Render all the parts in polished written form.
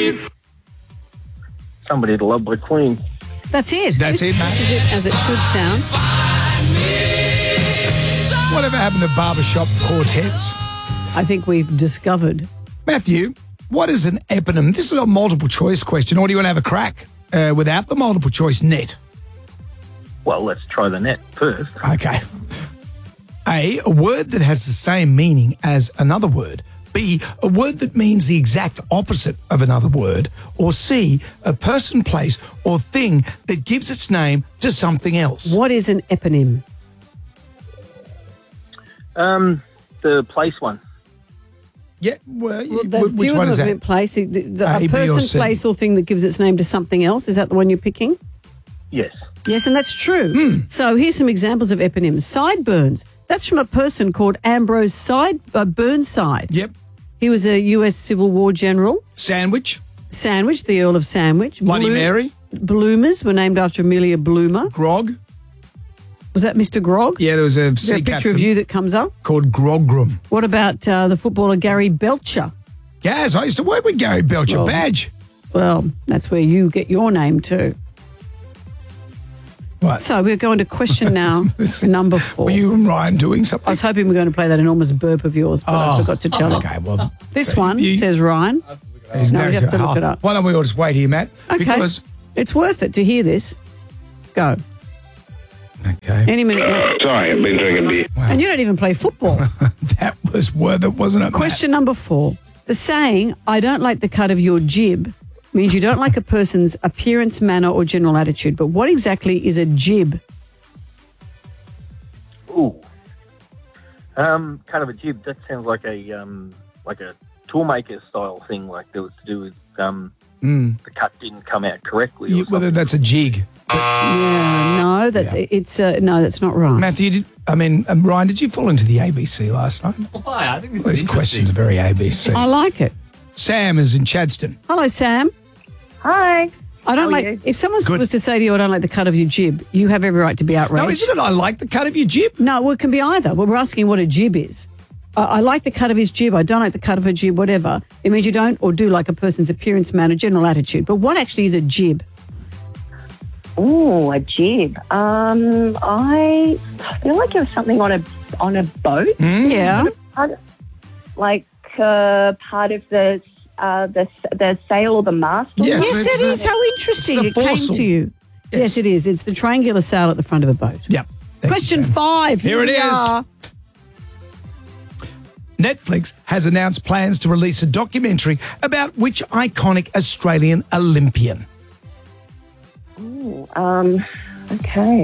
Somebody to Love by Queen. That's it. That's it, mate. This is it as it should sound. Whatever happened to barbershop quartets? I think we've discovered. Matthew, what is an eponym? This is a multiple choice question, or do you want to have a crack without the multiple choice net? Well, let's try the net first. Okay. A word that has the same meaning as another word. B, a word that means the exact opposite of another word. Or C, a person, place, or thing that gives its name to something else. What is an eponym? The place one. Yeah, well, Well, which one is that? Place, a A, B, or person, C? place, or thing that gives its name to something else. Is that the one you're picking? Yes. Yes, and that's true. So here's some examples of eponyms. Sideburns. That's from a person called Ambrose Burnside. Yep. He was a US Civil War general. Sandwich. Sandwich, the Earl of Sandwich. Bloody Mary. Bloomers were named after Amelia Bloomer. Grog. Was that Mr. Grog? Yeah, there was a Is there sea a picture captain of you that comes up? called Grogram. What about the footballer Gary Belcher? Yes, I used to work with Gary Belcher. Well, Badge. Well, that's where you get your name too. What? So we're going to question now number 4. Were you and Ryan doing I something? was hoping we were going to play that enormous burp of yours, but I forgot to tell Okay, it. well. This so one you- says Ryan. He's No, now you have to look it up. Why don't we all just wait here, Matt? Okay. Because, It's worth it to hear this. Go. okay, Any minute now. Sorry, I've been drinking beer. And you don't even play football. that was worth it, wasn't it, Matt? Question number 4. The saying, I don't like the cut of your jib, means you don't like a person's appearance, manner, or general attitude. But what exactly is a jib? Ooh. Kind of a jib. That sounds like a toolmaker style thing, like that was to do with the cut didn't come out correctly. Or Whether something. that's a jig. Yeah, no, that's no, that's not right. Matthew, Ryan, did you fall into the ABC last night? Why? I think this These is questions are very ABC. I like it. Sam is in Chadston. Hello, Sam. Hi. I don't How are like you? if someone Good. was to say to you, "I don't like the cut of your jib," you have every right to be outraged. No, isn't it? I like the cut of your jib. No, well, it can be either. Well, we're asking what a jib is. I like the cut of his jib. I don't like the cut of a jib. Whatever. It means you don't or do like a person's appearance, manner, general attitude. But what actually is a jib? Ooh, a jib. I feel like it was something on a boat. Yeah. Like part of the sail or the mast. Or Yes. Yes, it's it the- is. How interesting it's it the came foresail. to you. Yes, it is. It's the triangular sail at the front of a boat. Yep. Thank you, Question Sam. 5. Here it we is. are. Netflix has announced plans to release a documentary about which iconic Australian Olympian. Okay.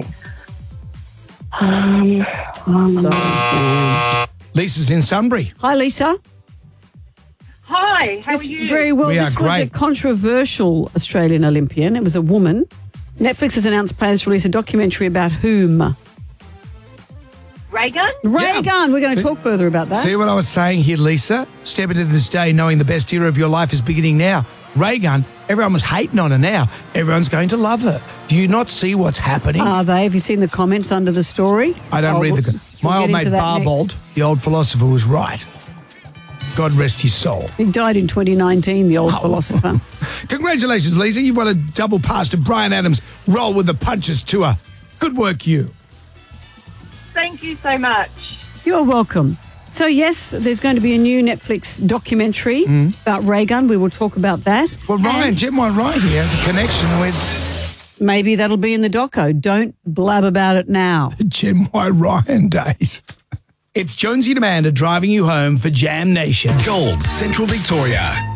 Sorry, Sam. Lisa's in Sunbury. Hi, Lisa. Hi, how Yes, very well. We are This was a great. controversial Australian Olympian. It was a woman. Netflix has announced plans to release a documentary about whom? Reagan? Ray Gunn. We're going to talk further about that. See what I was saying here, Lisa? Step into this day knowing the best era of your life is beginning now. Reagan, everyone was hating on her now. Everyone's going to love her. Do you not see what's happening? Are they? Have you seen the comments under the story? I don't read the... we'll My get old into mate that Barbold, next. the old philosopher, was right. God rest his soul. He died in 2019, the old philosopher. Congratulations, Lisa. You've won a double pass to Brian Adams' Roll with the Punches tour. Good work, you. Thank you so much. You're welcome. So, yes, there's going to be a new Netflix documentary about Reagan. We will talk about that. Well, Ryan, And Gemma Ryan here has a connection with maybe that'll be in the doco. Don't blab about it now. Gemma Ryan days. It's Jonesy and Amanda driving you home for Jam Nation. Gold Central Victoria.